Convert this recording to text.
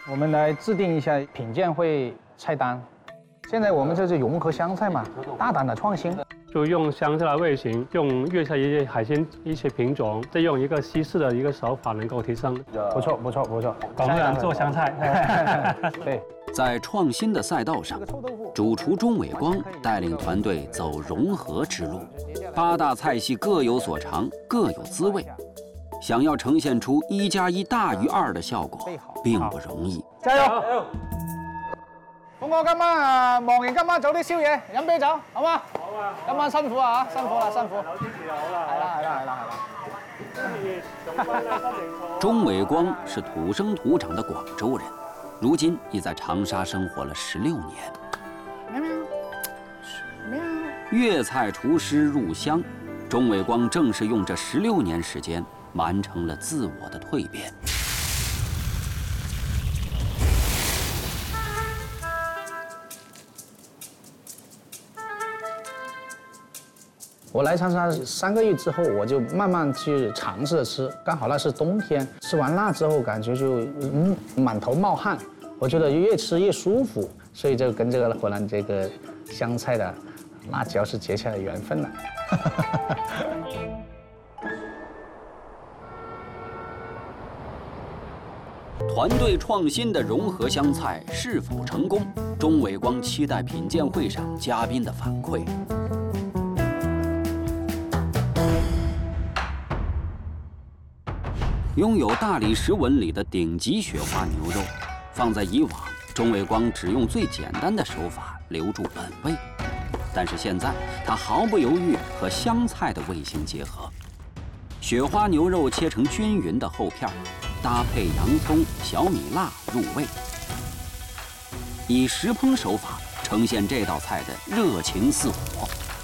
我们来制定一下品鉴会菜单。现在我们这是融合湘菜嘛，大胆的创新， 就用湘菜的味型，用粤菜一些海鲜一些品种，再用一个西式的一个手法，能够提升。 不错不错不错， 广东人做湘菜。 对。 在创新的赛道上，主厨钟伟光带领团队走融合之路，8大菜系各有所长，各有滋味。想要呈现出1+1大于2的效果，并不容易。 加油！咁我今晚忙完今晚早啲宵夜，飲啤酒，好嗎？好啊！今晚辛苦啊，辛苦啦，辛苦。有支持就好啦。係啦。 钟伟光是土生土长的广州人，如今已在长沙生活了16年。粤菜厨师入湘，钟伟光正是用这16年时间完成了自我的蜕变。 我来长沙3个月之后，我就慢慢去尝试着吃，刚好那是冬天，吃完辣之后感觉就满头冒汗，我觉得越吃越舒服，所以就跟这个湖南这个湘菜的辣椒是结下了缘分了。 团队创新的融合湘菜是否成功？钟伟光期待品鉴会上嘉宾的反馈。拥有大理石纹理的顶级雪花牛肉，放在以往，钟伟光只用最简单的手法留住本味，但是现在他毫不犹豫和湘菜的味型结合，雪花牛肉切成均匀的厚片，搭配洋葱、小米辣入味，以实烹手法呈现这道菜的热情似火。